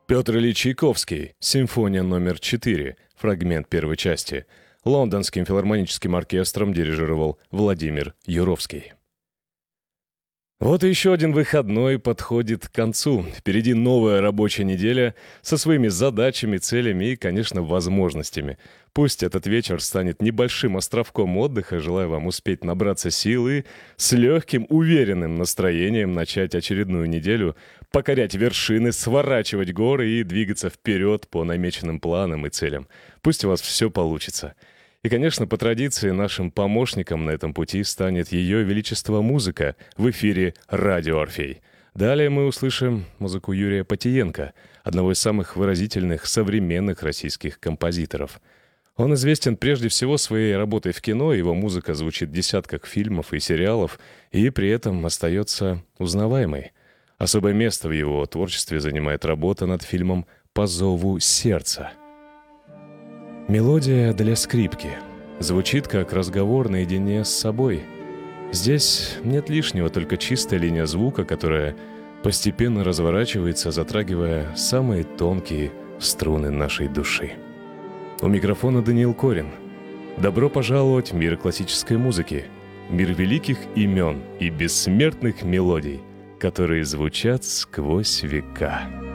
Петр Ильич Чайковский. Симфония номер 4. Фрагмент первой части. Лондонским филармоническим оркестром дирижировал Владимир Юровский. Вот и еще один выходной подходит к концу. Впереди новая рабочая неделя со своими задачами, целями и, конечно, возможностями. Пусть этот вечер станет небольшим островком отдыха. Желаю вам успеть набраться сил и с легким, уверенным настроением начать очередную неделю, покорять вершины, сворачивать горы и двигаться вперед по намеченным планам и целям. Пусть у вас все получится. И, конечно, по традиции нашим помощником на этом пути станет Ее Величество Музыка в эфире «Радио Орфей». Далее мы услышим музыку Юрия Потиенко, одного из самых выразительных современных российских композиторов. Он известен прежде всего своей работой в кино, его музыка звучит в десятках фильмов и сериалов, и при этом остается узнаваемой. Особое место в его творчестве занимает работа над фильмом «По зову сердца». Мелодия для скрипки. Звучит как разговор наедине с собой. Здесь нет лишнего, только чистая линия звука, которая постепенно разворачивается, затрагивая самые тонкие струны нашей души. У микрофона Даниил Корин. Добро пожаловать в мир классической музыки, мир великих имен и бессмертных мелодий, которые звучат сквозь века.